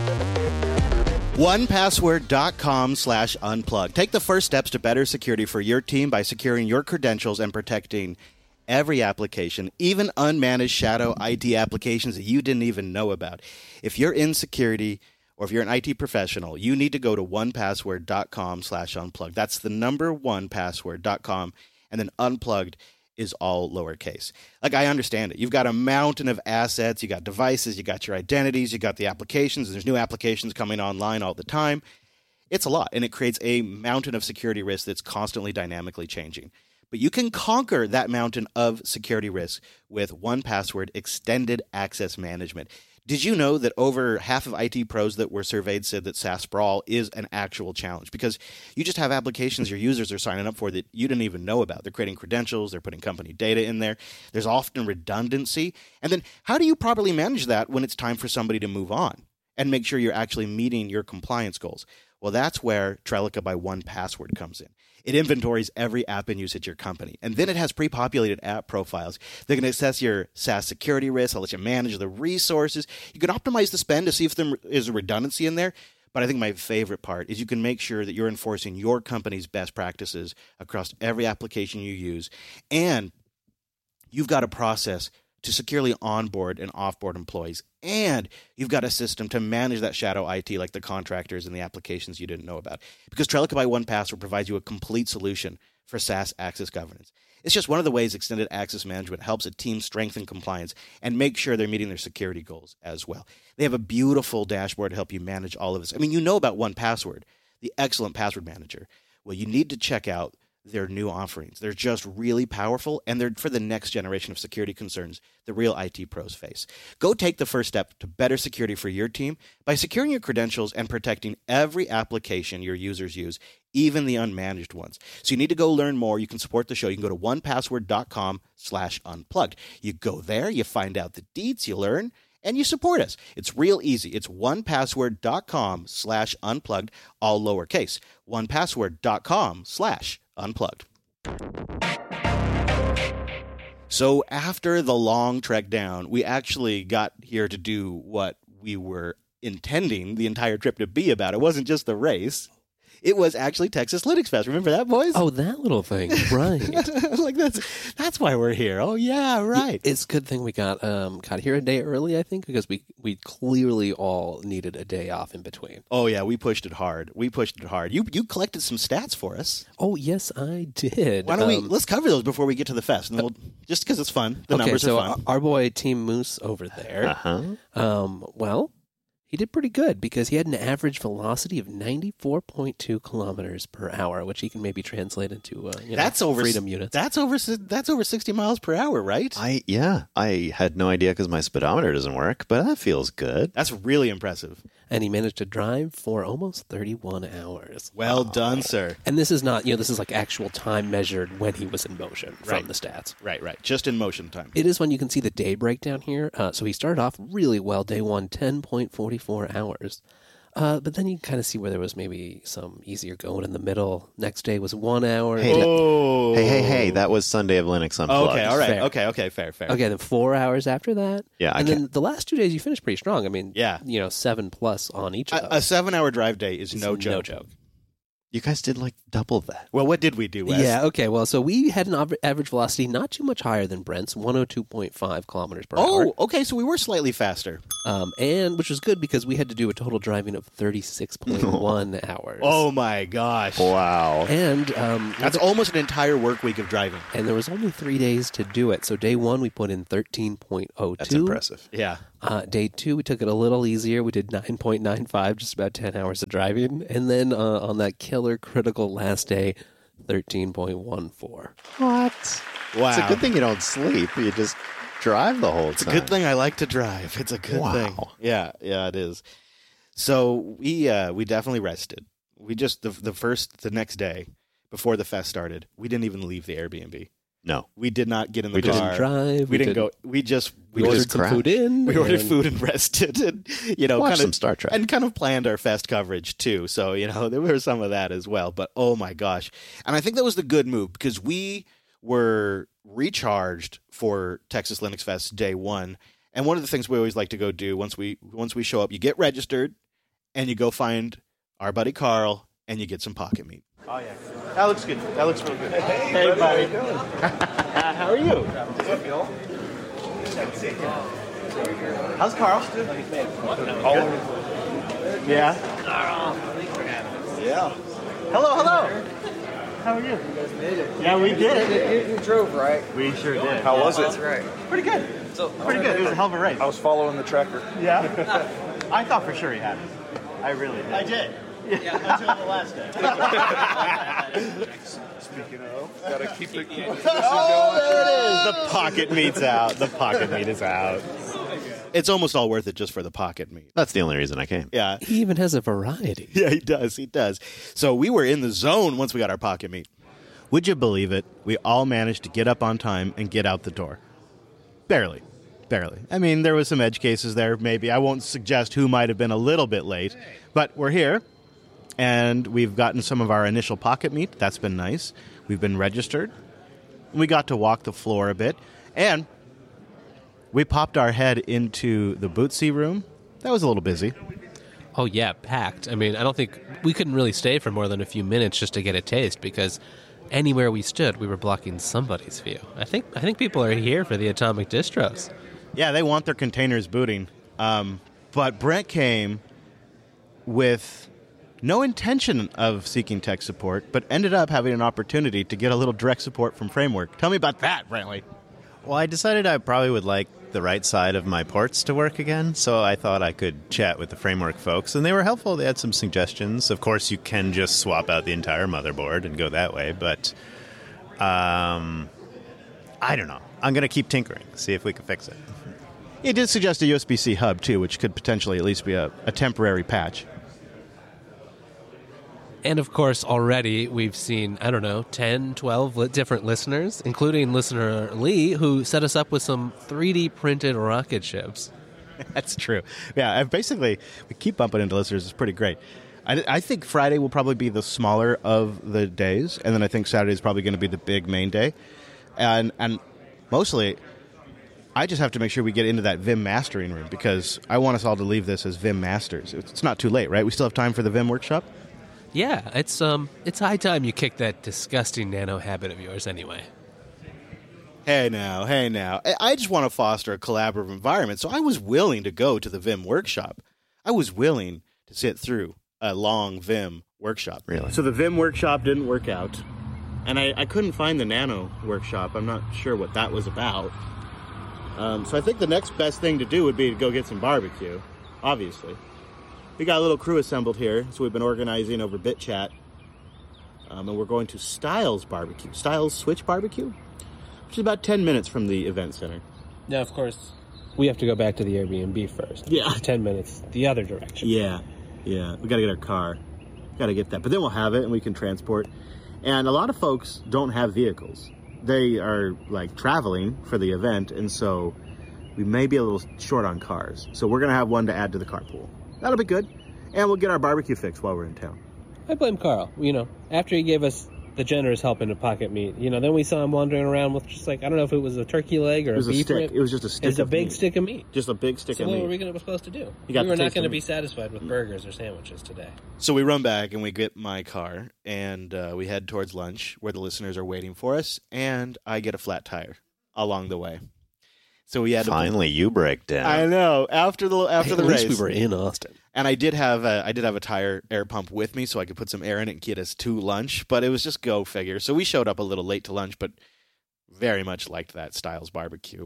1Password.com/unplug. Take the first steps to better security for your team by securing your credentials and protecting every application, even unmanaged shadow IT applications that you didn't even know about. If you're in security or if you're an IT professional, you need to go to 1Password.com/unplug. That's the number 1Password.com, and then unplugged is all lowercase. Like, I understand it. You've got a mountain of assets. You got devices. You got your identities. You got the applications. There's new applications coming online all the time. It's a lot, and it creates a mountain of security risk that's constantly dynamically changing. But you can conquer that mountain of security risk with 1Password Extended Access Management. Did you know that over half of IT pros that were surveyed said that SaaS sprawl is an actual challenge? Because you just have applications your users are signing up for that you didn't even know about. They're creating credentials. They're putting company data in there. There's often redundancy. And then how do you properly manage that when it's time for somebody to move on and make sure you're actually meeting your compliance goals? Well, that's where Trellica by 1Password comes in. It inventories every app in use at your company. And then it has pre-populated app profiles. They can assess your SaaS security risks. I'll let you manage the resources. You can optimize the spend to see if there is a redundancy in there. But I think my favorite part is you can make sure that you're enforcing your company's best practices across every application you use. And you've got a process to securely onboard and offboard employees. And you've got a system to manage that shadow IT, like the contractors and the applications you didn't know about. Because Trellica by 1Password provides you a complete solution for SaaS access governance. It's just one of the ways extended access management helps a team strengthen compliance and make sure they're meeting their security goals as well. They have a beautiful dashboard to help you manage all of this. I mean, you know about 1Password, the excellent password manager. Well, you need to check out their new offerings. They're just really powerful, and they're for the next generation of security concerns the real IT pros face. Go take the first step to better security for your team by securing your credentials and protecting every application your users use, even the unmanaged ones. So you need to go learn more. You can support the show. You can go to 1Password.com/unplugged. You go there, you find out the deets, you learn, and you support us. It's real easy. It's 1Password.com/unplugged, all lowercase. 1Password.com/unplugged. So after the long trek down, we actually got here to do what we were intending the entire trip to be about. It wasn't just the race. It was actually Texas Linux Fest. Remember that, boys? Oh, that little thing. Right. Like that's why we're here. Oh, yeah, right. It's a good thing we got here a day early, I think, because we clearly all needed a day off in between. Oh, yeah, we pushed it hard. You collected some stats for us. Oh, yes, I did. Why don't let's cover those before we get to the fest. And just because it's fun. The numbers are fun. Our boy Team Moose over there, well, he did pretty good because he had an average velocity of 94.2 kilometers per hour, which he can maybe translate into freedom units. That's over 60 miles per hour, right? I had no idea because my speedometer doesn't work, but that feels good. That's really impressive. And he managed to drive for almost 31 hours. Well done, sir. And this is not, this is like actual time measured when he was in motion from the stats. Right. Just in motion time. It is when you can see the day breakdown here. So he started off really well. Day one, 10.44 hours. But then you kind of see where there was maybe some easier going in the middle. Next day was 1 hour. Hey, that was Sunday of Linux Unplugged. Okay, all right. Fair. Okay, fair. Okay, then 4 hours after that. Yeah, and then the last 2 days you finished pretty strong. I mean, 7+ on each of those. A 7-hour drive day is no joke. No joke. You guys did like double that. Well, what did we do, Wes? Yeah, okay. Well, so we had an average velocity not too much higher than Brent's, 102.5 kilometers per hour. Oh, okay, so we were slightly faster. And which was good because we had to do a total driving of 36.1 hours. Oh, my gosh. Wow. And that's almost an entire work week of driving. And there was only 3 days to do it. So day one, we put in 13.02. That's impressive. Yeah. Day two, we took it a little easier. We did 9.95, just about 10 hours of driving. And then on that killer critical last day, 13.14. What? Wow. It's a good thing you don't sleep. You just drive the whole time. It's a good thing I like to drive. It's a good thing. Yeah, it is. So we definitely rested. We just the next day before the fest started, we didn't even leave the Airbnb. No, we did not get in the car. We didn't drive. We didn't go. We ordered some food in. We ordered food and rested, and watched some Star Trek, and kind of planned our fest coverage too. So there was some of that as well. But oh my gosh, and I think that was the good move because we were recharged for Texas Linux Fest day one. And one of the things we always like to go do once we show up, you get registered. and you go find our buddy Carl, and you get some pocket meat. Oh, yeah. That looks good. That looks real good. Hey, buddy. How are you? How's Carl? Yeah? Yeah. Hello. How are you? You guys made it. Yeah, we did it. You drove, right? We sure did. How was it? That's right. Pretty good. Pretty good. It was a hell of a race. I was following the tracker. Yeah? I thought for sure he had it. I really did. I did. Yeah. Until the last day. Speaking of, gotta keep the there it is. The pocket meat's out. The pocket meat is out. It's almost all worth it just for the pocket meat. That's the only reason I came. Yeah. He even has a variety. Yeah, he does. So we were in the zone once we got our pocket meat. Would you believe it? We all managed to get up on time and get out the door. Barely. I mean, there was some edge cases there, maybe. I won't suggest who might have been a little bit late. But we're here, and we've gotten some of our initial pocket meat. That's been nice. We've been registered. We got to walk the floor a bit. And we popped our head into the Bootsy room. That was a little busy. Oh, yeah, packed. I mean, I don't think we couldn't really stay for more than a few minutes just to get a taste because anywhere we stood, we were blocking somebody's view. I think people are here for the Atomic Distros. Yeah, they want their containers booting. But Brent came with no intention of seeking tech support, but ended up having an opportunity to get a little direct support from Framework. Tell me about that, Brantley. Well, I decided I probably would like the right side of my ports to work again, so I thought I could chat with the Framework folks, and they were helpful. They had some suggestions. Of course, you can just swap out the entire motherboard and go that way, but I don't know. I'm going to keep tinkering, see if we can fix it. He did suggest a USB-C hub, too, which could potentially at least be a temporary patch. And, of course, already we've seen, 10, 12 different listeners, including listener Lee, who set us up with some 3D printed rocket ships. That's true. Yeah, basically, we keep bumping into listeners. It's pretty great. I think Friday will probably be the smaller of the days, and then I think Saturday is probably going to be the big main day. And mostly, I just have to make sure we get into that Vim mastering room, because I want us all to leave this as Vim masters. It's not too late, right? We still have time for the Vim workshop? Yeah, it's high time you kick that disgusting nano habit of yours anyway. Hey now. I just want to foster a collaborative environment, so I was willing to go to the Vim workshop. I was willing to sit through a long Vim workshop. Really? So the Vim workshop didn't work out, and I couldn't find the nano workshop. I'm not sure what that was about. So I think the next best thing to do would be to go get some barbecue, obviously. We got a little crew assembled here, so we've been organizing over BitChat. And we're going to Styles Barbecue. Styles Switch Barbecue? Which is about 10 minutes from the event center. Now, of course, we have to go back to the Airbnb first. Yeah. 10 minutes the other direction. Yeah. We got to get our car. Got to get that. But then we'll have it, and we can transport. And a lot of folks don't have vehicles. They are, traveling for the event, and so we may be a little short on cars. So we're going to have one to add to the carpool. That'll be good. And we'll get our barbecue fix while we're in town. I blame Carl. After he gave us the generous help into pocket meat, then we saw him wandering around with just I don't know if it was a turkey leg or a beef stick. It was just a stick. It was a big stick of meat. Just a big stick of meat. So what were we supposed to do? We were not going to be satisfied with burgers or sandwiches today. So we run back and we get my car and we head towards lunch where the listeners are waiting for us, and I get a flat tire along the way. So we had finally you break down. I know after the race. At least we were in Austin, and I did have a tire air pump with me, so I could put some air in it and get us to lunch. But it was just go figure. So we showed up a little late to lunch, but very much liked that Styles Barbecue.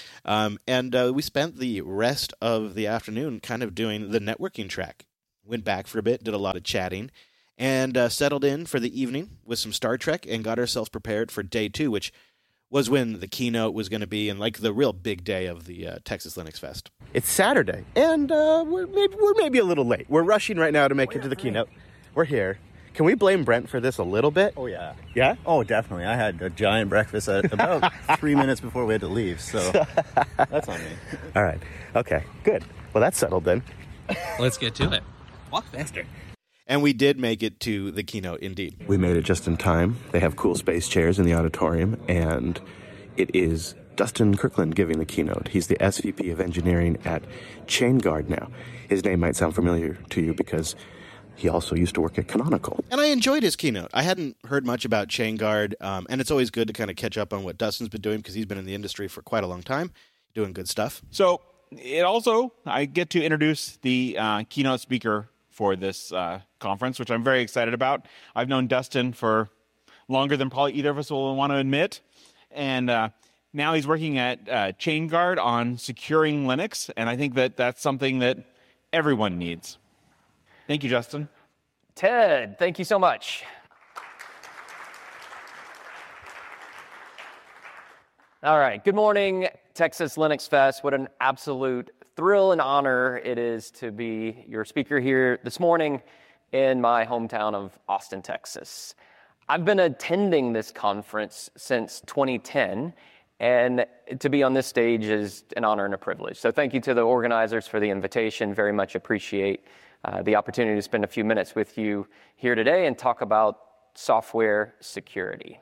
And we spent the rest of the afternoon kind of doing the networking track. Went back for a bit, did a lot of chatting, and settled in for the evening with some Star Trek, and got ourselves prepared for day 2, which was when the keynote was going to be, and the real big day of the Texas Linux Fest. It's Saturday, and we're maybe a little late. We're rushing right now to make it to the keynote. We're here. Can we blame Brent for this a little bit? Oh, yeah. Yeah? Oh, definitely. I had a giant breakfast at about 3 minutes before we had to leave, so that's on me. All right. Okay, good. Well, that's settled then. Let's get to it. Walk faster. And we did make it to the keynote, indeed. We made it just in time. They have cool space chairs in the auditorium, and it is Dustin Kirkland giving the keynote. He's the SVP of Engineering at ChainGuard now. His name might sound familiar to you because he also used to work at Canonical. And I enjoyed his keynote. I hadn't heard much about ChainGuard, and it's always good to kind of catch up on what Dustin's been doing because he's been in the industry for quite a long time, doing good stuff. So I get to introduce the keynote speaker for this conference, which I'm very excited about. I've known Dustin for longer than probably either of us will want to admit, and now he's working at ChainGuard on securing Linux, and I think that that's something that everyone needs. Thank you, Justin. Ted, thank you so much. All right, good morning, Texas Linux Fest. What an absolute thrill and honor it is to be your speaker here this morning in my hometown of Austin, Texas. I've been attending this conference since 2010, and to be on this stage is an honor and a privilege. So thank you to the organizers for the invitation. Very much appreciate the opportunity to spend a few minutes with you here today and talk about software security.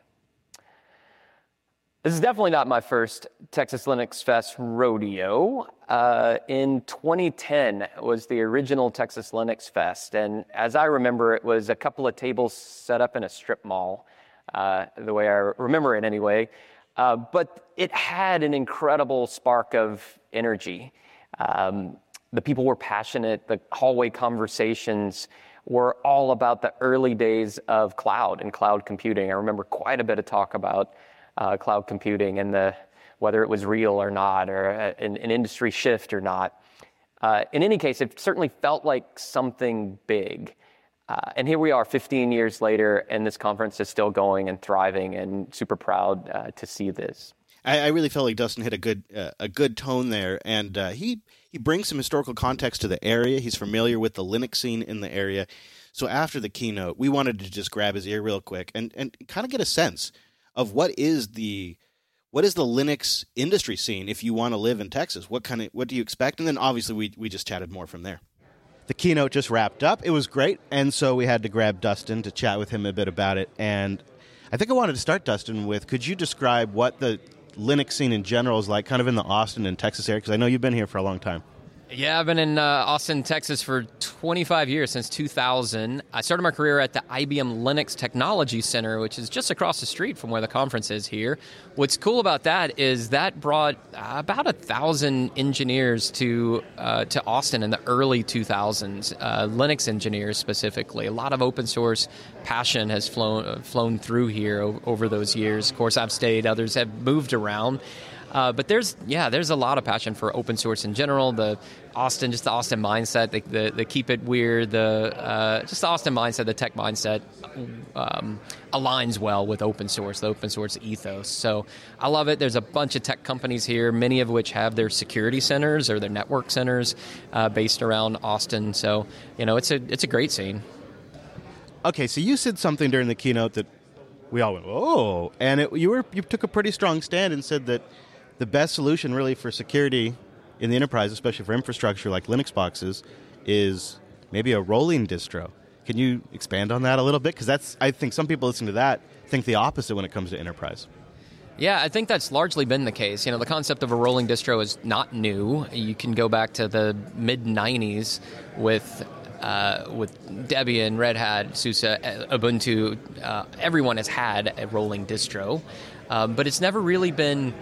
This is definitely not my first Texas Linux Fest rodeo. In 2010 was the original Texas Linux Fest, and as I remember, it was a couple of tables set up in a strip mall, the way I remember it anyway. But it had an incredible spark of energy. The people were passionate. The hallway conversations were all about the early days of cloud and cloud computing. I remember quite a bit of talk about cloud computing and whether it was real or not, or an industry shift or not. In any case, it certainly felt like something big. And here we are 15 years later, and this conference is still going and thriving, and super proud to see this. I really felt like Dustin hit a good tone there, and he brings some historical context to the area. He's familiar with the Linux scene in the area. So after the keynote, we wanted to just grab his ear real quick and kind of get a sense of what is the Linux industry scene if you want to live in Texas. What do you expect? And then obviously we just chatted more from there. The keynote just wrapped up. It was great, and so we had to grab Dustin to chat with him a bit about it. And I think I wanted to start, Dustin, with, could you describe what the Linux scene in general is like, kind of in the Austin and Texas area? Because I know you've been here for a long time. Yeah, I've been in Austin, Texas for 25 years, since 2000. I started my career at the IBM Linux Technology Center, which is just across the street from where the conference is here. What's cool about that is that brought about 1,000 engineers to Austin in the early 2000s, Linux engineers specifically. A lot of open source passion has flown through here over those years. Of course, I've stayed, others have moved around. But there's a lot of passion for open source in general. The Austin mindset, the keep it weird, just the Austin mindset, the tech mindset aligns well with open source, the open source ethos. So I love it. There's a bunch of tech companies here, many of which have their security centers or their network centers based around Austin. So it's a great scene. Okay, so you said something during the keynote that we all went, "Oh!" And you took a pretty strong stand and said that the best solution really for security in the enterprise, especially for infrastructure like Linux boxes, is maybe a rolling distro. Can you expand on that a little bit? Because I think some people listening to that think the opposite when it comes to enterprise. Yeah, I think that's largely been the case. The concept of a rolling distro is not new. You can go back to the mid-90s with Debian, Red Hat, SUSE, Ubuntu. Everyone has had a rolling distro, but it's never really been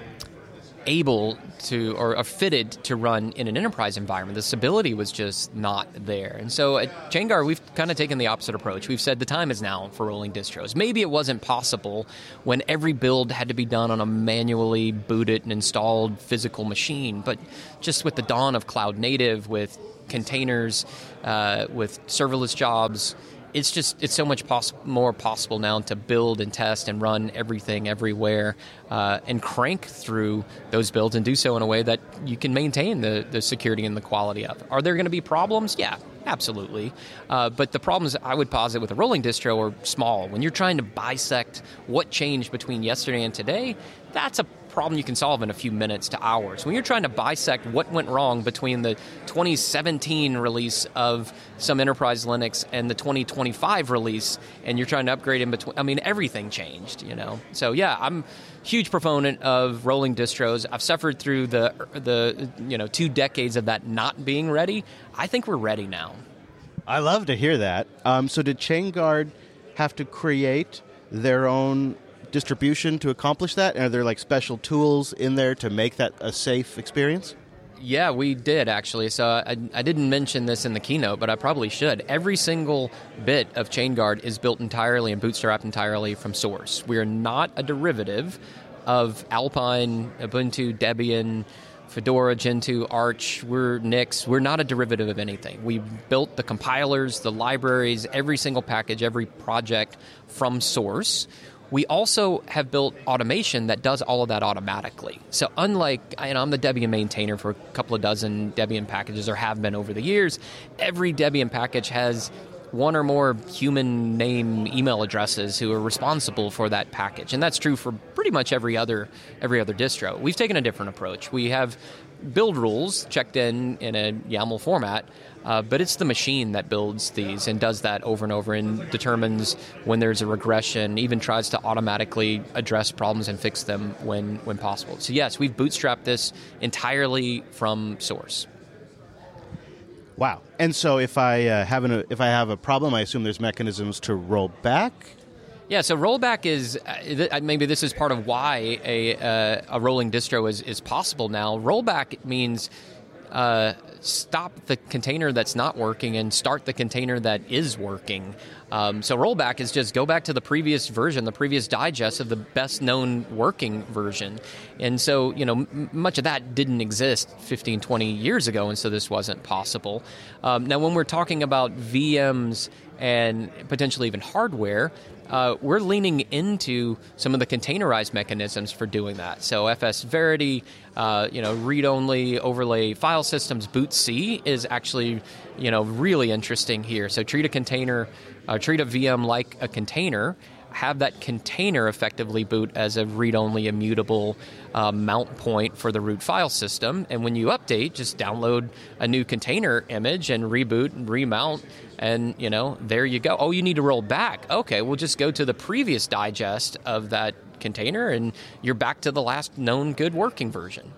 able to or fitted to run in an enterprise environment. The stability was just not there. And so at ChainGuard, we've kind of taken the opposite approach. We've said the time is now for rolling distros. Maybe it wasn't possible when every build had to be done on a manually booted and installed physical machine, but just with the dawn of cloud native, with containers, with serverless jobs, it's so much more possible now to build and test and run everything everywhere and crank through those builds and do so in a way that you can maintain the security and the quality of it. Are there going to be problems? Yeah, absolutely. But the problems I would posit with a rolling distro are small. When you're trying to bisect what changed between yesterday and today, that's a problem you can solve in a few minutes to hours. When you're trying to bisect what went wrong between the 2017 release of some enterprise Linux and the 2025 release, and you're trying to upgrade in between, I mean, everything changed, you know. So yeah, I'm a huge proponent of rolling distros. I've suffered through the 2 decades of that not being ready. I think we're ready now. I love to hear that. So did ChainGuard have to create their own distribution to accomplish that? And are there like special tools in there to make that a safe experience? Yeah, we did actually. So I didn't mention this in the keynote, but I probably should. Every single bit of ChainGuard is built entirely and bootstrapped entirely from source. We are not a derivative of Alpine, Ubuntu, Debian, Fedora, Gentoo, Arch, we're Nix. We're not a derivative of anything. We built the compilers, the libraries, every single package, every project from source. We also have built automation that does all of that automatically. So unlike, I'm the Debian maintainer for a couple of dozen Debian packages, or have been over the years, every Debian package has one or more human name email addresses who are responsible for that package. And that's true for pretty much every other distro. We've taken a different approach. We have build rules checked in a YAML format, but it's the machine that builds these and does that over and over and determines when there's a regression, even tries to automatically address problems and fix them when possible. So yes, we've bootstrapped this entirely from source. Wow. And so if I have a problem, I assume there's mechanisms to roll back? Yeah, so rollback is, maybe this is part of why a rolling distro is possible now. Rollback means stop the container that's not working and start the container that is working. So rollback is just go back to the previous version, the previous digest of the best known working version. And so, much of that didn't exist 15, 20 years ago, and so this wasn't possible. Now, when we're talking about VMs and potentially even hardware, we're leaning into some of the containerized mechanisms for doing that. So FS Verity, read-only overlay file systems, bootc is actually, really interesting here. So treat a VM like a container, have that container effectively boot as a read-only immutable mount point for the root file system. And when you update, just download a new container image and reboot and remount, and, there you go. Oh, you need to roll back. Okay, we'll just go to the previous digest of that container, and you're back to the last known good working version.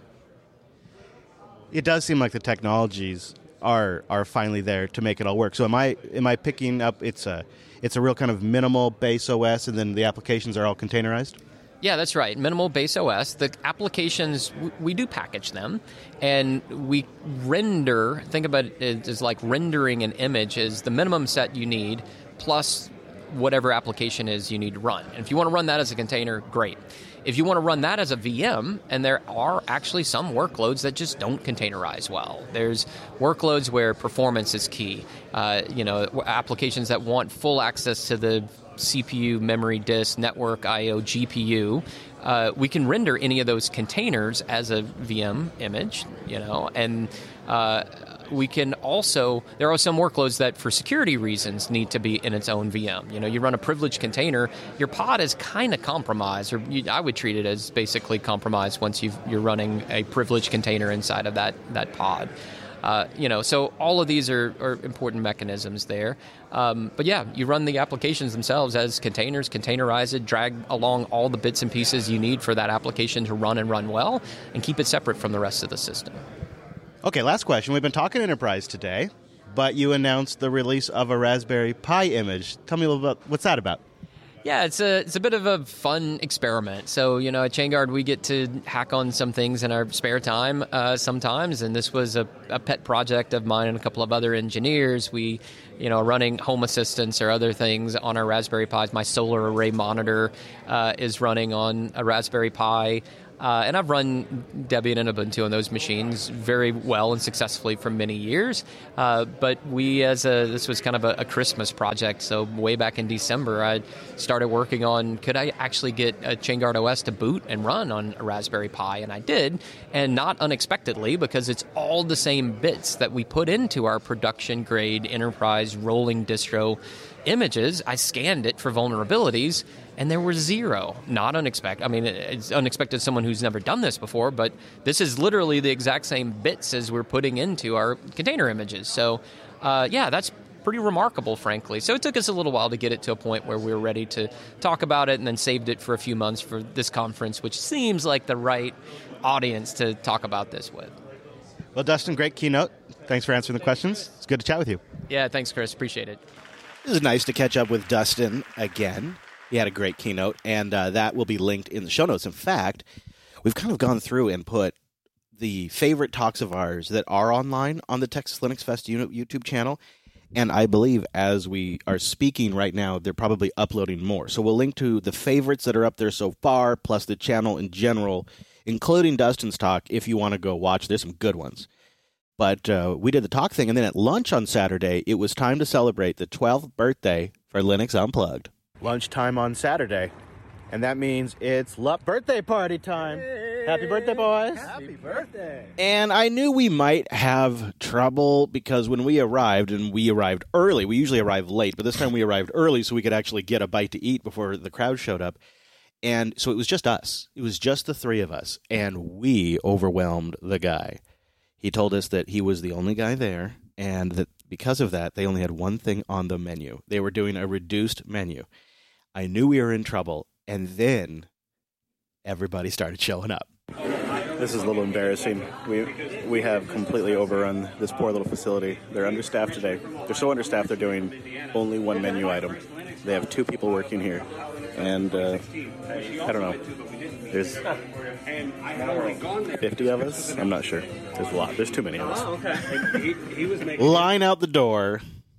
It does seem like the technologies are finally there to make it all work. So am I picking up it's a real kind of minimal base OS, and then the applications are all containerized? Yeah, that's right. Minimal base OS. The applications, we do package them, and we render, think about it as like rendering an image is the minimum set you need, plus whatever application is you need to run. And if you want to run that as a container, great. If you want to run that as a VM, and there are actually some workloads that just don't containerize well. There's workloads where performance is key. Applications that want full access to the CPU, memory, disk, network, I/O, GPU. We can render any of those containers as a VM image, and we can also, there are some workloads that for security reasons need to be in its own VM. You run a privileged container, your pod is kind of compromised, or I would treat it as basically compromised once you're running a privileged container inside of that pod. So all of these are important mechanisms there. But yeah, you run the applications themselves as containers, containerize it, drag along all the bits and pieces you need for that application to run and run well, and keep it separate from the rest of the system. Okay, last question. We've been talking enterprise today, but you announced the release of a Raspberry Pi image. Tell me a little about what's that about? Yeah, it's a bit of a fun experiment. So, at ChainGuard, we get to hack on some things in our spare time sometimes, and this was a pet project of mine and a couple of other engineers. We, running Home Assistants or other things on our Raspberry Pis. My solar array monitor is running on a Raspberry Pi. And I've run Debian and Ubuntu on those machines very well and successfully for many years. But this was kind of a Christmas project. So way back in December, I started working on, could I actually get a ChainGuard OS to boot and run on a Raspberry Pi? And I did, and not unexpectedly, because it's all the same bits that we put into our production-grade enterprise rolling distro images. I scanned it for vulnerabilities, and there were 0. Not unexpected. I mean, it's unexpected to someone who's never done this before, but this is literally the exact same bits as we're putting into our container images. So, that's pretty remarkable, frankly. So it took us a little while to get it to a point where we were ready to talk about it, and then saved it for a few months for this conference, which seems like the right audience to talk about this with. Well, Dustin, great keynote. Thanks for answering the questions. It's good to chat with you. Yeah, thanks, Chris. Appreciate it. It was nice to catch up with Dustin again. He had a great keynote, and that will be linked in the show notes. In fact, we've kind of gone through and put the favorite talks of ours that are online on the Texas Linux Fest YouTube channel, and I believe as we are speaking right now, they're probably uploading more. So we'll link to the favorites that are up there so far, plus the channel in general, including Dustin's talk, if you want to go watch. There's some good ones. But we did the talk thing, and then at lunch on Saturday, it was time to celebrate the 12th birthday for Linux Unplugged. Lunchtime on Saturday, and that means it's birthday party time. Hey. Happy birthday, boys. Happy birthday. And I knew we might have trouble because when we arrived, and we arrived early, we usually arrive late, but this time we arrived early so we could actually get a bite to eat before the crowd showed up. And so it was just us. It was just the three of us, and we overwhelmed the guy. He told us that he was the only guy there, and that because of that, they only had one thing on the menu. They were doing a reduced menu. I knew we were in trouble, and then everybody started showing up. This is a little embarrassing. We have completely overrun this poor little facility. They're understaffed today. They're so understaffed they're doing only one menu item. They have 2 people working here, and I don't know. There's 50 of us? I'm not sure. There's a lot. There's too many of us. Line out the door.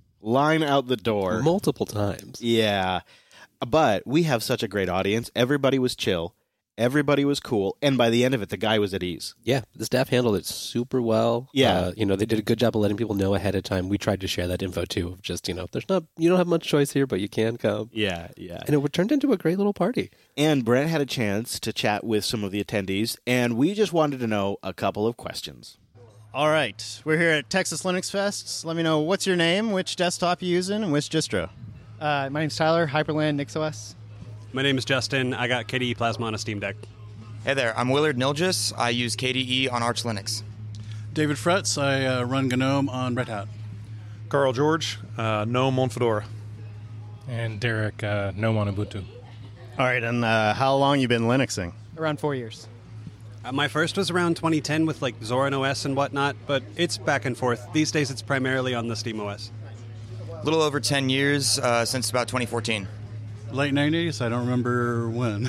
Multiple times. Yeah. But we have such a great audience. Everybody was chill. Everybody was cool. And by the end of it, the guy was at ease. Yeah, the staff handled it super well. Yeah. They did a good job of letting people know ahead of time. We tried to share that info, too, of just, you don't have much choice here, but you can come. Yeah. And it turned into a great little party. And Brent had a chance to chat with some of the attendees, and we just wanted to know a couple of questions. All right. We're here at Texas Linux Fest. Let me know, what's your name, which desktop you using, and which distro? My name's Tyler, Hyperland, NixOS. My name is Justin. I got KDE Plasma on a Steam Deck. Hey there, I'm Willard Nilgis. I use KDE on Arch Linux. David Fretz. I run GNOME on Red Hat. Carl George, GNOME on Fedora. And Derek, GNOME on Ubuntu. All right, and how long you been Linuxing? Around 4 years. My first was around 2010 with like Zorin OS and whatnot, but it's back and forth. These days it's primarily on the Steam OS. A little over 10 years since about 2014. Late 90s? I don't remember when.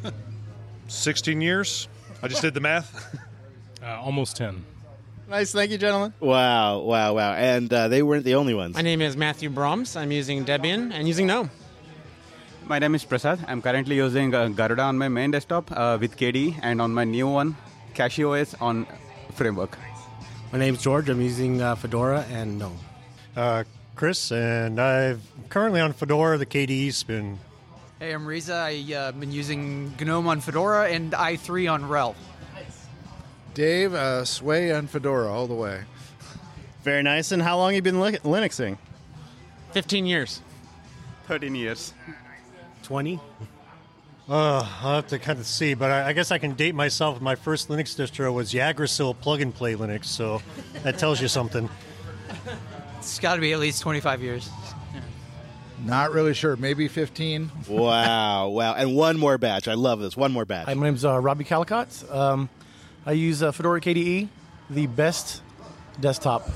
16 years. I just did the math. Almost 10. Nice. Thank you, gentlemen. Wow. And they weren't the only ones. My name is Matthew Brahms. I'm using Debian and using GNOME. My name is Prasad. I'm currently using Garuda on my main desktop with KDE, and on my new one, CachyOS on Framework. My name's George. I'm using Fedora and GNOME. Chris, and I'm currently on Fedora. The KDE spin. Hey, I'm Riza. I've been using GNOME on Fedora and i3 on RHEL. Dave, Sway on Fedora all the way. Very nice. And how long have you been Linuxing? 15 years. 13 years. 20? I'll have to kind of see, but I guess I can date myself. My first Linux distro was Yggdrasil plug-and-play Linux, so that tells you something. It's got to be at least 25 years. Not really sure. Maybe 15. Wow. And one more batch. I love this. One more batch. Hi, my name's Robbie Calicott. I use Fedora KDE, the best desktop.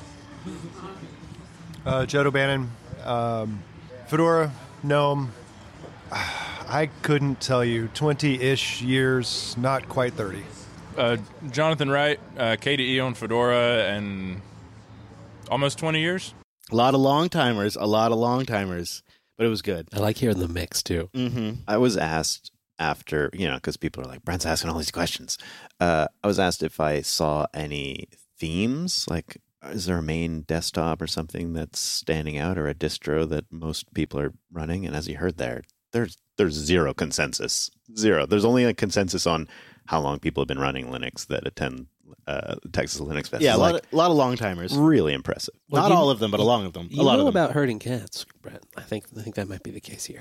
Judd O'Bannon, Fedora, GNOME. I couldn't tell you. 20-ish years, not quite 30. Jonathan Wright, KDE on Fedora, and almost 20 years. A lot of long-timers, but it was good. I like hearing the mix, too. Mm-hmm. I was asked after, because people are like, Brent's asking all these questions. I was asked if I saw any themes, like, is there a main desktop or something that's standing out, or a distro that most people are running? And as you heard there's zero consensus. Zero. There's only a consensus on how long people have been running Linux that attend Texas Linux Fest. Yeah, a lot of long-timers. Really impressive. Well, not all of them, but a lot of them. You know about herding cats, Brett. I think that might be the case here.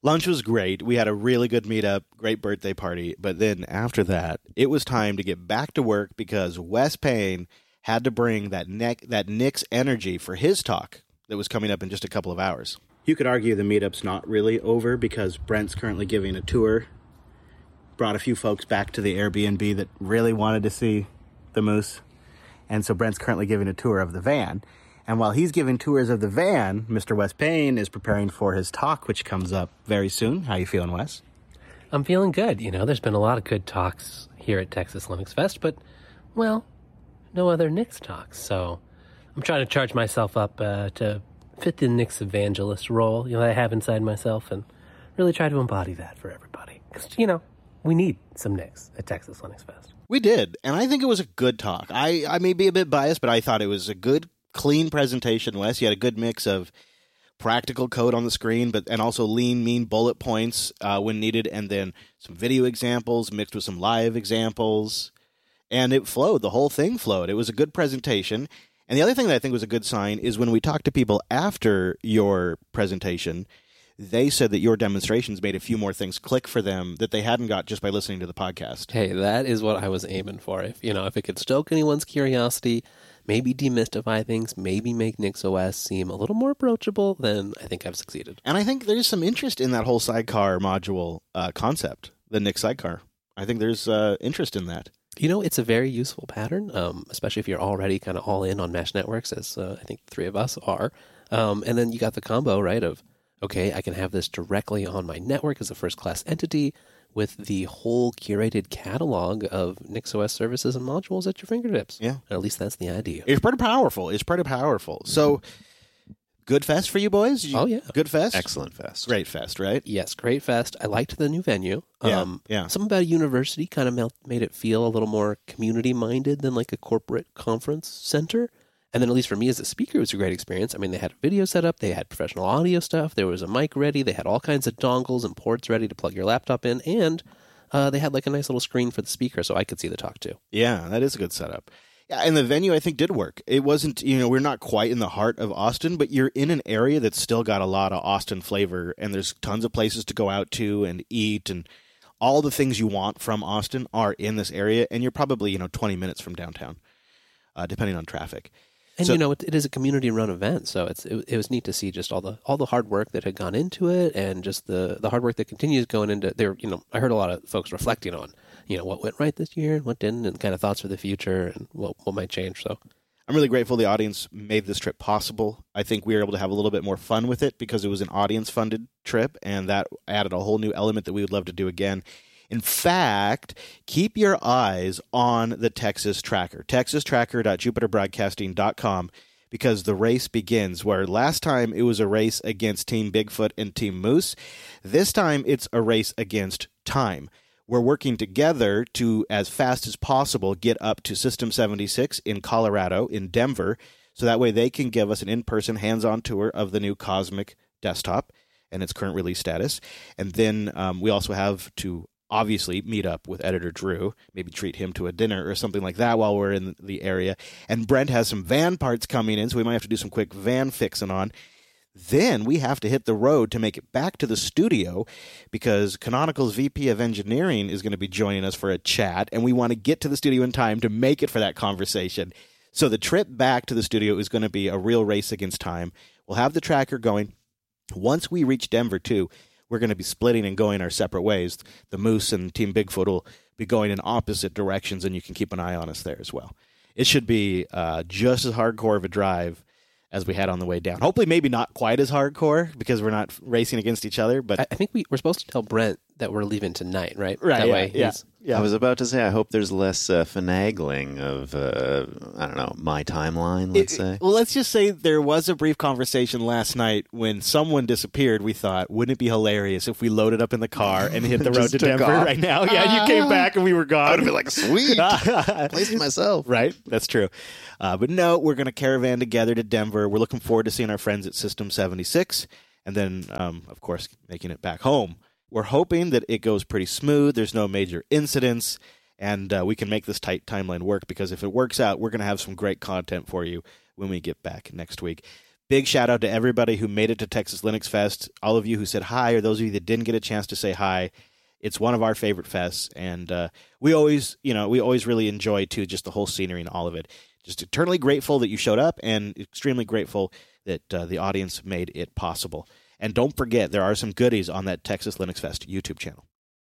Lunch was great. We had a really good meetup, great birthday party. But then after that, it was time to get back to work because Wes Payne had to bring that Knicks energy for his talk that was coming up in just a couple of hours. You could argue the meetup's not really over because Brent's currently giving a tour. Brought a few folks back to the Airbnb that really wanted to see the Moose. And so Brent's currently giving a tour of the van. And while he's giving tours of the van, Mr. Wes Payne is preparing for his talk, which comes up very soon. How you feeling, Wes? I'm feeling good. There's been a lot of good talks here at Texas Linux Fest, but, well, no other Knicks talks. So I'm trying to charge myself up to fit the Knicks evangelist role, that I have inside myself and really try to embody that for everybody. Because, we need some Knicks at Texas Linux Fest. We did, and I think it was a good talk. I may be a bit biased, but I thought it was a good, clean presentation, Wes. You had a good mix of practical code on the screen, and also lean, mean bullet points when needed, and then some video examples mixed with some live examples. And it flowed. The whole thing flowed. It was a good presentation. And the other thing that I think was a good sign is when we talked to people after your presentation, they said that your demonstrations made a few more things click for them that they hadn't got just by listening to the podcast. Hey, that is what I was aiming for. If it could stoke anyone's curiosity, maybe demystify things, maybe make NixOS seem a little more approachable, then I think I've succeeded. And I think there's some interest in that whole sidecar module concept, the Nix sidecar. I think there's interest in that. It's a very useful pattern, especially if you're already kind of all in on mesh networks, as I think the three of us are. And then you got the combo, right, of, okay, I can have this directly on my network as a first-class entity with the whole curated catalog of NixOS services and modules at your fingertips. Yeah. Or at least that's the idea. It's pretty powerful. So, good fest for you boys? Oh, yeah. Good fest? Excellent fest. Great fest, right? Yes, great fest. I liked the new venue. Yeah. Something about a university kind of made it feel a little more community-minded than like a corporate conference center. And then at least for me as a speaker, it was a great experience. I mean, they had a video set up, they had professional audio stuff, there was a mic ready, they had all kinds of dongles and ports ready to plug your laptop in, and they had like a nice little screen for the speaker so I could see the talk too. Yeah, that is a good setup. Yeah, and the venue I think did work. It wasn't, we're not quite in the heart of Austin, but you're in an area that's still got a lot of Austin flavor, and there's tons of places to go out to and eat, and all the things you want from Austin are in this area, and you're probably, 20 minutes from downtown, depending on traffic. And it is a community-run event, so it was neat to see just all the hard work that had gone into it, and just the hard work that continues going into there. I heard a lot of folks reflecting on what went right this year and what didn't, and kind of thoughts for the future and what might change. So I'm really grateful the audience made this trip possible. I think we were able to have a little bit more fun with it because it was an audience-funded trip, and that added a whole new element that we would love to do again. In fact, keep your eyes on the Texas Tracker, texastracker.jupiterbroadcasting.com, because the race begins, where last time it was a race against Team Bigfoot and Team Moose. This time it's a race against time. We're working together to, as fast as possible, get up to System 76 in Colorado, in Denver, so that way they can give us an in-person hands-on tour of the new Cosmic desktop and its current release status. And then we also have to obviously meet up with editor Drew, maybe treat him to a dinner or something like that while we're in the area. And Brent has some van parts coming in, so we might have to do some quick van fixing on. Then we have to hit the road to make it back to the studio because Canonical's VP of Engineering is going to be joining us for a chat, and we want to get to the studio in time to make it for that conversation. So the trip back to the studio is going to be a real race against time. We'll have the tracker going. Once we reach Denver, too, we're going to be splitting and going our separate ways. The Moose and Team Bigfoot will be going in opposite directions, and you can keep an eye on us there as well. It should be just as hardcore of a drive as we had on the way down. Hopefully maybe not quite as hardcore because we're not racing against each other. But I think we're supposed to tell Brent that we're leaving tonight, right? Right, that yeah, way yeah. I was about to say, I hope there's less finagling of, my timeline, let's say. Well, let's just say there was a brief conversation last night when someone disappeared. We thought, wouldn't it be hilarious if we loaded up in the car and hit the road to Denver right now? Yeah, you came back and we were gone. I would have been like, sweet. Placing myself. Right, that's true. But no, we're going to caravan together to Denver. We're looking forward to seeing our friends at System 76 and then, of course, making it back home. We're hoping that it goes pretty smooth. There's no major incidents, and we can make this tight timeline work because if it works out, we're going to have some great content for you when we get back next week. Big shout out to everybody who made it to Texas Linux Fest. All of you who said hi, or those of you that didn't get a chance to say hi. It's one of our favorite fests, and we always really enjoy too just the whole scenery and all of it. Just eternally grateful that you showed up, and extremely grateful that the audience made it possible. And don't forget, there are some goodies on that Texas Linux Fest YouTube channel.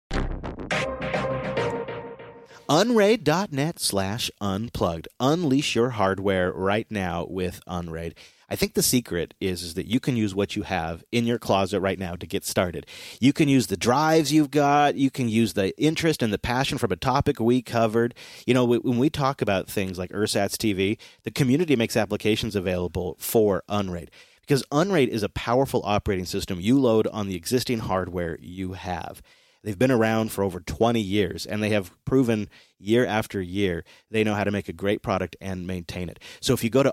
Unraid.net/unplugged. Unleash your hardware right now with Unraid. I think the secret is that you can use what you have in your closet right now to get started. You can use the drives you've got. You can use the interest and the passion from a topic we covered. You know, when we talk about things like Ursats TV, the community makes applications available for Unraid. Because Unraid is a powerful operating system you load on the existing hardware you have. They've been around for over 20 years, and they have proven year after year they know how to make a great product and maintain it. So if you go to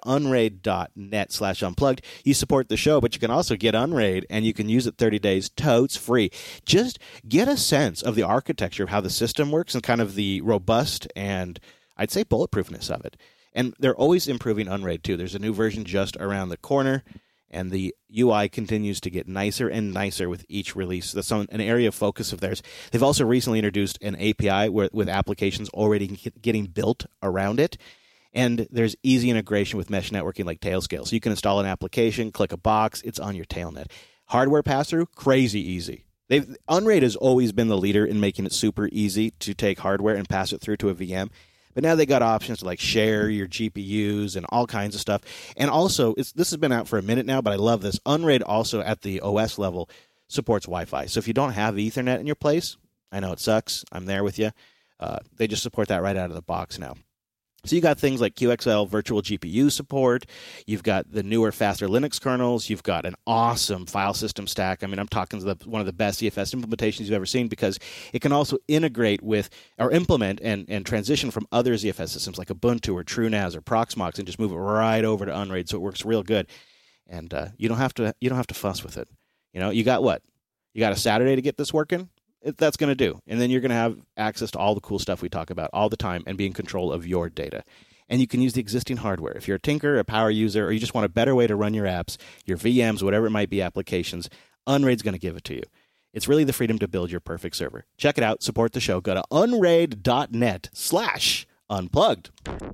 unraid.net/unplugged, you support the show, but you can also get Unraid, and you can use it 30 days totes free. Just get a sense of the architecture of how the system works and kind of the robust and, I'd say, bulletproofness of it. And they're always improving Unraid, too. There's a new version just around the corner. And the UI continues to get nicer and nicer with each release. That's an area of focus of theirs. They've also recently introduced an API with applications already getting built around it. And there's easy integration with mesh networking like Tailscale. So you can install an application, click a box, it's on your Tailnet. Hardware pass-through, crazy easy. Unraid has always been the leader in making it super easy to take hardware and pass it through to a VM. But now they got options to like share your GPUs and all kinds of stuff. And also, this has been out for a minute now, but I love this. Unraid also at the OS level supports Wi-Fi. So if you don't have Ethernet in your place, I know it sucks. I'm there with you. They just support that right out of the box now. So you got things like QXL virtual GPU support. You've got the newer, faster Linux kernels. You've got an awesome file system stack. I mean, I'm talking one of the best CFS implementations you've ever seen because it can also integrate with or implement and transition from other ZFS systems like Ubuntu or TrueNAS or Proxmox and just move it right over to Unraid. So it works real good, and you don't have to fuss with it. You know, you got what? You got a Saturday to get this working. That's going to do. And then you're going to have access to all the cool stuff we talk about all the time and be in control of your data. And you can use the existing hardware. If you're a tinker, a power user, or you just want a better way to run your apps, your VMs, whatever it might be, applications, Unraid's going to give it to you. It's really the freedom to build your perfect server. Check it out. Support the show. Go to unraid.net/unplugged.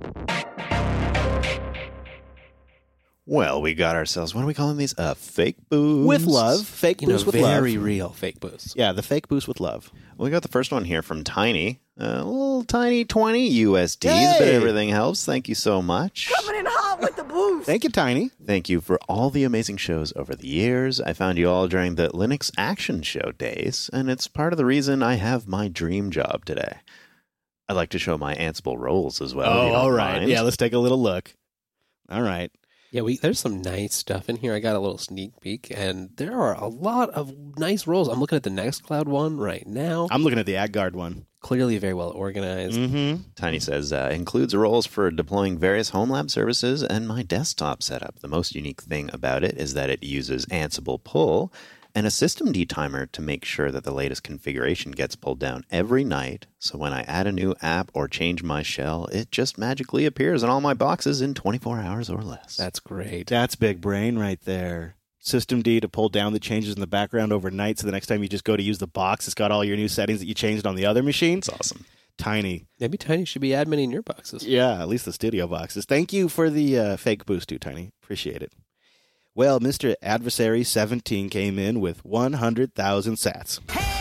Well, we got ourselves, what are we calling these? Fake boosts? With love. Fake boosts with love. Very real fake boosts. Yeah, the fake boost with love. We got the first one here from Tiny. A little tiny 20 USDs, but everything helps. Thank you so much. Coming in hot with the boost. Thank you, Tiny. Thank you for all the amazing shows over the years. I found you all during the Linux Action Show days, and it's part of the reason I have my dream job today. I'd like to show my Ansible roles as well. Oh, all right. Mind. Yeah, let's take a little look. All right. Yeah, there's some nice stuff in here. I got a little sneak peek, and there are a lot of nice roles. I'm looking at the Nextcloud one right now. I'm looking at the AdGuard one. Clearly very well organized. Mm-hmm. Tiny says, includes roles for deploying various home lab services and my desktop setup. The most unique thing about it is that it uses Ansible pull and a systemd timer to make sure that the latest configuration gets pulled down every night. So when I add a new app or change my shell, it just magically appears in all my boxes in 24 hours or less. That's great. That's big brain right there. Systemd to pull down the changes in the background overnight, so the next time you just go to use the box, it's got all your new settings that you changed on the other machine. It's awesome. Tiny. Maybe Tiny should be adminning your boxes. Yeah, at least the studio boxes. Thank you for the fake boost too, Tiny. Appreciate it. Well, Mr. Adversary 17 came in with 100,000 sats.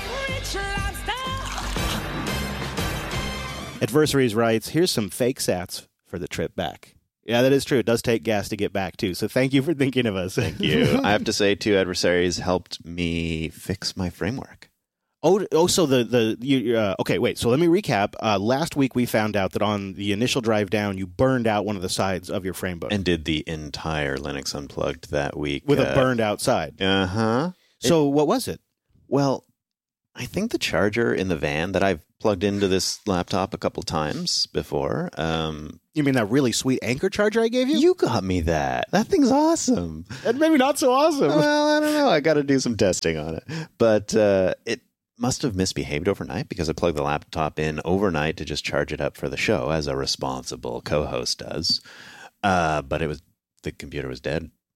Adversaries writes, here's some fake sats for the trip back. Yeah, that is true. It does take gas to get back, too. So thank you for thinking of us. Thank you. I have to say, too, Adversaries helped me fix my framework. So okay, wait. So let me recap. Last week we found out that on the initial drive down, you burned out one of the sides of your framebook. And did the entire Linux Unplugged that week. With a burned out side. Uh-huh. So what was it? Well, I think the charger in the van that I've plugged into this laptop a couple times before. You mean that really sweet Anker charger I gave you? You got me that. That thing's awesome. And maybe not so awesome. Well, I don't know. I got to do some testing on it. But it must have misbehaved overnight because I plugged the laptop in overnight to just charge it up for the show, as a responsible co-host does. But the computer was dead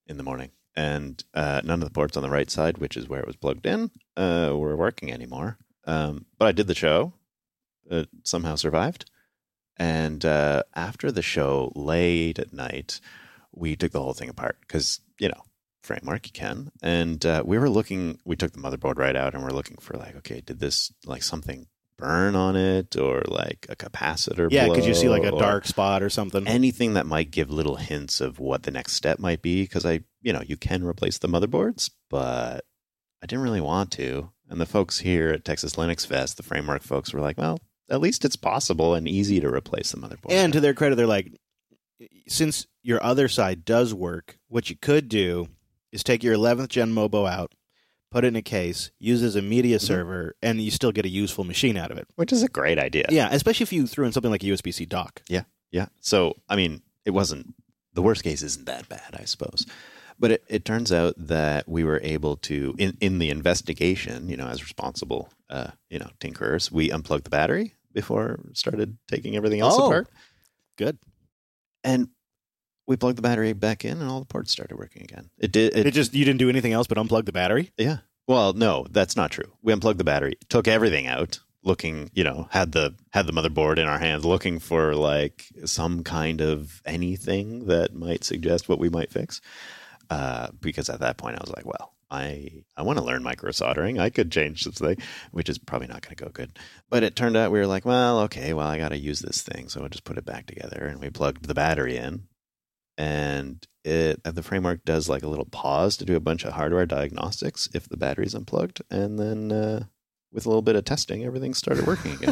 in the morning. And none of the ports on the right side, which is where it was plugged in, were working anymore. But I did the show. It somehow survived. And after the show, late at night, we took the whole thing apart because, framework, you can. And we took the motherboard right out and we're looking for like, okay, did this like something burn on it or like a capacitor blow? Could you see like a dark spot or something? Anything that might give little hints of what the next step might be, because you can replace the motherboards, but I didn't really want to. And the folks here at Texas Linux Fest, the framework folks, were like, well, at least it's possible and easy to replace the motherboard. And to their credit, they're like, since your other side does work, what you could do is take your 11th gen Mobo out, put it in a case, use it as a media server, and you still get a useful machine out of it. Which is a great idea. Yeah, especially if you threw in something like a USB-C dock. Yeah. So, I mean, it wasn't, the worst case isn't that bad, I suppose. But it turns out that we were able to, in the investigation, as responsible, tinkerers, we unplugged the battery before started taking everything else apart. Good. And we plugged the battery back in and all the ports started working again. You didn't do anything else but unplug the battery? Yeah. Well, no, that's not true. We unplugged the battery, took everything out, looking, had the motherboard in our hands, looking for like some kind of anything that might suggest what we might fix. Because at that point I was like, well, I want to learn micro soldering. I could change this thing, which is probably not going to go good. But it turned out we were like, well, okay, I got to use this thing. So we'll just put it back together. And we plugged the battery in. And the framework does like a little pause to do a bunch of hardware diagnostics if the battery's unplugged. And then with a little bit of testing, everything started working again.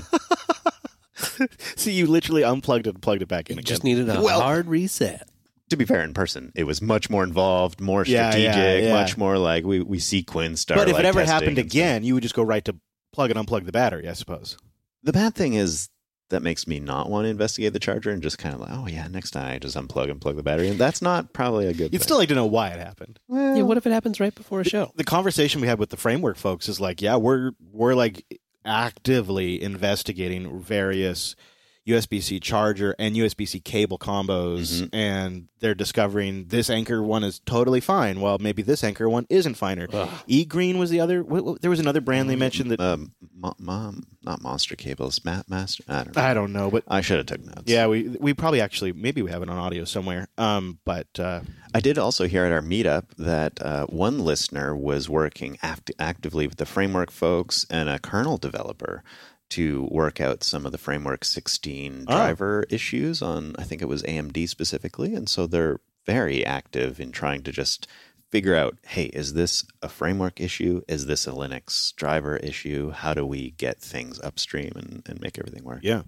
So you literally unplugged it and plugged it back in again. Just needed a hard reset. To be fair, in person, it was much more involved, more strategic, much more like we sequenced our. But if it ever testing happened again, you would just go right to plug and unplug the battery, I suppose. The bad thing is that makes me not want to investigate the charger and just kind of like, oh yeah, next time I just unplug and plug the battery, and that's not probably a good thing. You'd still like to know why it happened. Well, what if it happens right before a show? The conversation we had with the framework folks is like, we're like actively investigating various USB-C charger and USB-C cable combos, and they're discovering this Anker one is totally fine, while maybe this Anker one isn't finer. E-Green was the other. There was another brand they mentioned that not Monster Cables, Master. I don't know, but I should have took notes. Yeah, we probably actually maybe we have it on audio somewhere. But I did also hear at our meetup that one listener was working actively with the framework folks and a kernel developer to work out some of the Framework 16 driver issues on, I think it was AMD specifically. And so they're very active in trying to just figure out, hey, is this a framework issue? Is this a Linux driver issue? How do we get things upstream and make everything work? Yeah.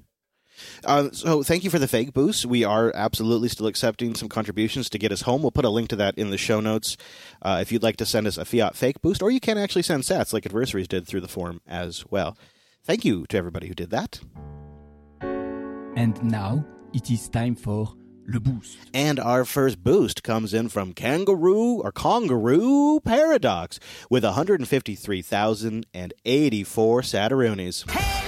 So thank you for the fake boost. We are absolutely still accepting some contributions to get us home. We'll put a link to that in the show notes if you'd like to send us a fiat fake boost, or you can actually send sats like Adversaries did through the forum as well. Thank you to everybody who did that. And now it is time for Le Boost. And our first boost comes in from Kangaroo Paradox with 153,084 Sataroonies. Hey!